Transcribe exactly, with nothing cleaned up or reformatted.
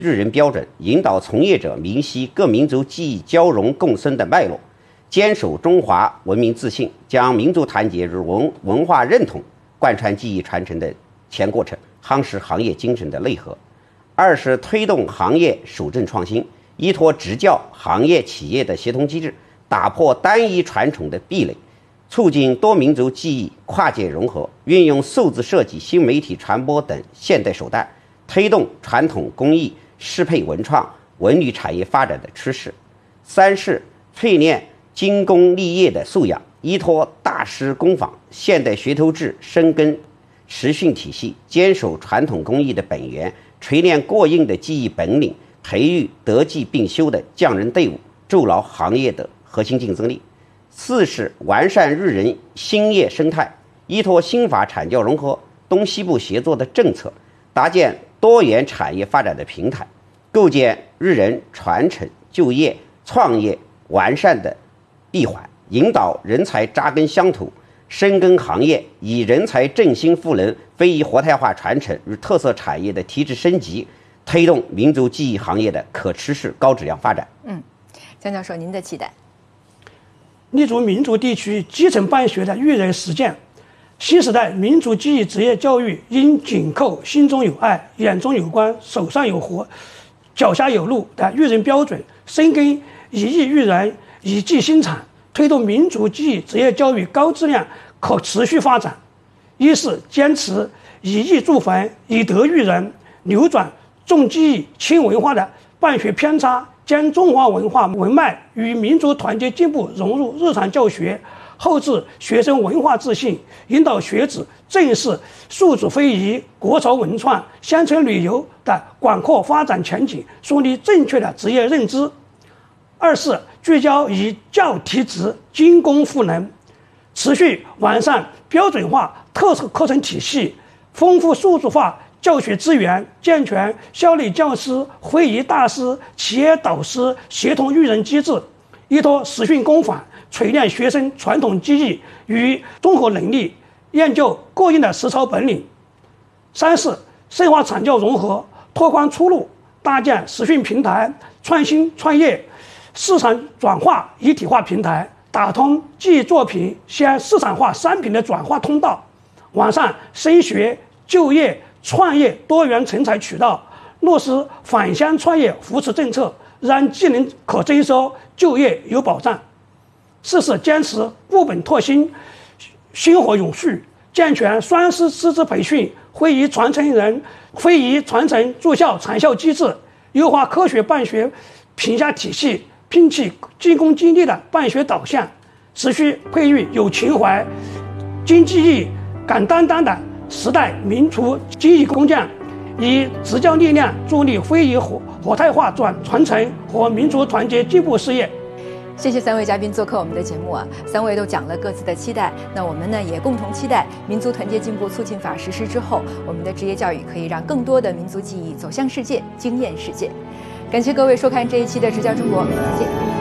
日人标准，引导从业者明晰各民族记忆交融共生的脉络，坚守中华文明自信，将民族团结与文文化认同贯穿记忆传承的全过程，夯实行业精神的内核。二是推动行业守正创新，依托职教行业企业的协同机制，打破单一传统的壁垒，促进多民族技艺跨界融合，运用数字设计、新媒体传播等现代手段，推动传统工艺适配文创文旅产业发展的趋势。三是淬炼精工立业的素养，依托大师工坊、现代学徒制深耕实训体系，坚守传统工艺的本源，锤炼过硬的技艺本领，培育德技并修的匠人队伍，筑牢行业的核心竞争力。四是完善日人兴业生态，依托新法产教融合、东西部协作的政策，搭建多元产业发展的平台，构建日人传承、就业、创业完善的闭环，引导人才扎根乡土、深耕行业，以人才振兴赋能、非遗活态化传承与特色产业的提质升级，推动民族技艺行业的可持续高质量发展。 嗯，江教授，您的期待？ 立足民族地区基层办学的育人实践，新时代民族技艺职业教育应紧扣心中有爱、眼中有光、手上有活、脚下有路的育人标准，深耕以艺育人、以技sinh产，推动民族技艺职业教育高质量可持续发展。一是坚持以艺筑坟、以德育人，扭转重技艺轻文化的办学偏差，将中华文化文脉与民族团结进步融入日常教学，后置学生文化自信，引导学子正视数字非遗、国潮文创、乡村旅游的广阔发展前景，树立正确的职业认知。二是聚焦以教提职、精工赋能，持续完善标准化特色课程体系，丰富数字化教学资源，健全校内教师、非遗大师、企业导师协同育人机制，依托实训工坊，锤炼学生传统技艺与综合能力，研究过硬的实操本领。三是深化产教融合，拓宽出路，搭建实训平台、创新创业、市场转化一体化平台，打通技艺作品向市场化商品的转化通道，完善升学、就业、创业多元成才渠道，落实返乡创业扶持政策，让技能可征收，就业有保障。四是坚持固本拓新、薪火永续，健全双师师资培训、非遗传承人、非遗传承驻校长效机制，优化科学办学评价体系，摒弃急功近利的办学导向，持续培育有情怀、精技艺、敢担当的时代民族技艺工匠，以执教力量助力非遗活活态化转传承和民族团结进步事业。 谢谢三位嘉宾做客我们的节目啊，三位都讲了各自的期待，那我们呢也共同期待民族团结进步促进法实施之后，我们的职业教育可以让更多的民族技艺走向世界，惊艳世界。感谢各位收看这一期的直教中国，明天见。